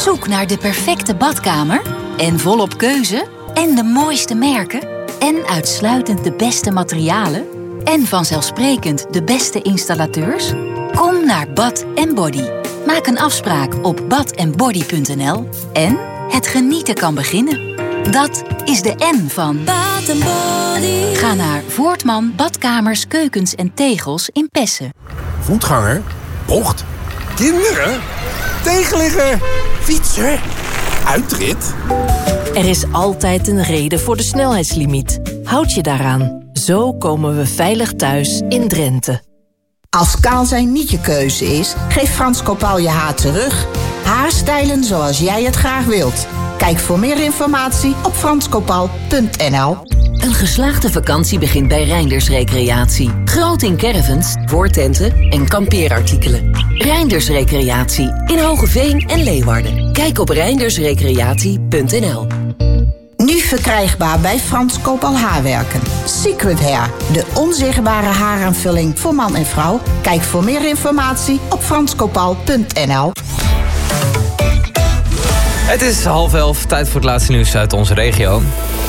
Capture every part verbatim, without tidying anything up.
zoek naar de perfecte badkamer? En volop keuze? En de mooiste merken? En uitsluitend de beste materialen? En vanzelfsprekend de beste installateurs? Kom naar Bath and Body. Maak een afspraak op bath and body punt n l en het genieten kan beginnen. Dat is de N van Bath and Body. Ga naar Voortman Badkamers, Keukens en Tegels in Pessen. Voetganger, bocht, kinderen, tegenligger, fietser, uitrit. Er is altijd een reden voor de snelheidslimiet. Houd je daaraan. Zo komen we veilig thuis in Drenthe. Als kaal zijn niet je keuze is, geef Frans Kopal je haar terug. Haarstijlen zoals jij het graag wilt. Kijk voor meer informatie op frans kopal punt n l. Een geslaagde vakantie begint bij Reinders Recreatie. Groot in caravans, voortenten en kampeerartikelen. Reinders Recreatie in Hogeveen en Leeuwarden. Kijk op reinders recreatie punt n l. Nu verkrijgbaar bij Frans Kopal Haarwerken. Secret Hair, de onzichtbare haaraanvulling voor man en vrouw. Kijk voor meer informatie op frans kopal punt n l. Het is half elf, tijd voor het laatste nieuws uit onze regio.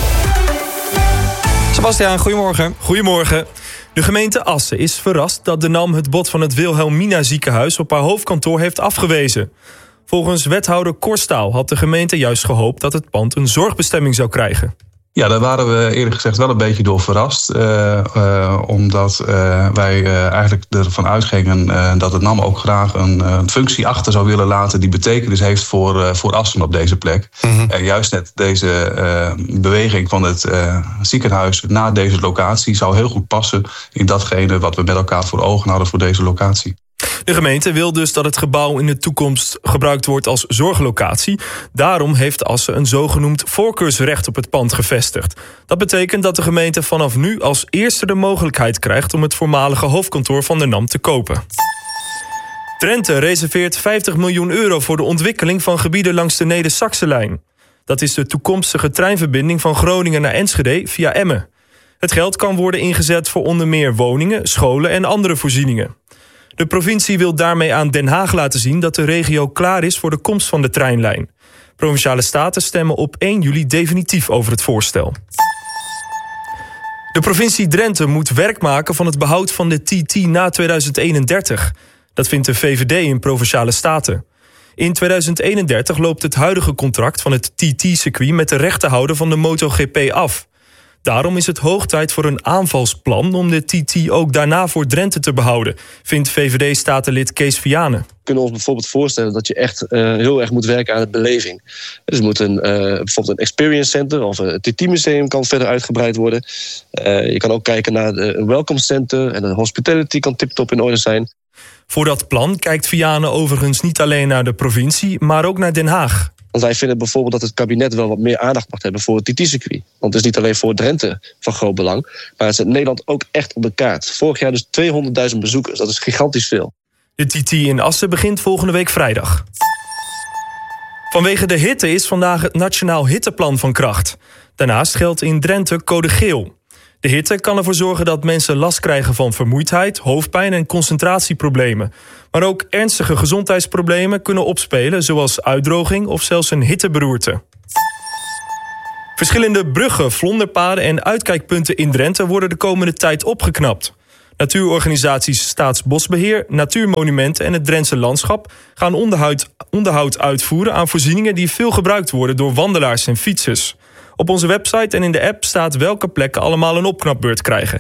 Sebastiaan, goedemorgen. Goedemorgen. De gemeente Assen is verrast dat de N A M het bod van het Wilhelmina ziekenhuis op haar hoofdkantoor heeft afgewezen. Volgens wethouder Korstaal had de gemeente juist gehoopt dat het pand een zorgbestemming zou krijgen. Ja, daar waren we eerlijk gezegd wel een beetje door verrast. Uh, uh, omdat uh, wij uh, eigenlijk ervan uitgingen uh, dat het N A M ook graag een uh, functie achter zou willen laten die betekenis heeft voor, uh, voor Assen op deze plek. Mm-hmm. En juist net deze uh, beweging van het uh, ziekenhuis naar deze locatie zou heel goed passen in datgene wat we met elkaar voor ogen hadden voor deze locatie. De gemeente wil dus dat het gebouw in de toekomst gebruikt wordt als zorglocatie. Daarom heeft Assen een zogenoemd voorkeursrecht op het pand gevestigd. Dat betekent dat de gemeente vanaf nu als eerste de mogelijkheid krijgt om het voormalige hoofdkantoor van de N A M te kopen. Drenthe reserveert vijftig miljoen euro voor de ontwikkeling van gebieden langs de Neder-Saxe-lijn. Dat is de toekomstige treinverbinding van Groningen naar Enschede via Emmen. Het geld kan worden ingezet voor onder meer woningen, scholen en andere voorzieningen. De provincie wil daarmee aan Den Haag laten zien dat de regio klaar is voor de komst van de treinlijn. Provinciale staten stemmen op één juli definitief over het voorstel. De provincie Drenthe moet werk maken van het behoud van de T T na tweeduizend eenendertig. Dat vindt de V V D in Provinciale Staten. In tweeduizend eenendertig loopt het huidige contract van het T T-circuit met de rechtenhouder van de MotoGP af. Daarom is het hoog tijd voor een aanvalsplan om de T T ook daarna voor Drenthe te behouden, vindt V V D-statenlid Kees Vianen. We kunnen ons bijvoorbeeld voorstellen dat je echt uh, heel erg moet werken aan de beleving. Dus moet een, uh, bijvoorbeeld een experience center of een T T-museum kan verder uitgebreid worden. Uh, je kan ook kijken naar de, een welcome center en een hospitality kan tip-top in orde zijn. Voor dat plan kijkt Vianen overigens niet alleen naar de provincie, maar ook naar Den Haag. Want wij vinden bijvoorbeeld dat het kabinet wel wat meer aandacht mag hebben voor het T T-circuit. Want het is niet alleen voor Drenthe van groot belang, maar het zet Nederland ook echt op de kaart. Vorig jaar dus tweehonderdduizend bezoekers, dat is gigantisch veel. De T T in Assen begint volgende week vrijdag. Vanwege de hitte is vandaag het Nationaal Hitteplan van kracht. Daarnaast geldt in Drenthe code geel. De hitte kan ervoor zorgen dat mensen last krijgen van vermoeidheid, hoofdpijn en concentratieproblemen. Maar ook ernstige gezondheidsproblemen kunnen opspelen, zoals uitdroging of zelfs een hitteberoerte. Verschillende bruggen, vlonderpaden en uitkijkpunten in Drenthe worden de komende tijd opgeknapt. Natuurorganisaties Staatsbosbeheer, Natuurmonumenten en het Drentse Landschap gaan onderhoud, onderhoud uitvoeren aan voorzieningen die veel gebruikt worden door wandelaars en fietsers. Op onze website en in de app staat welke plekken allemaal een opknapbeurt krijgen.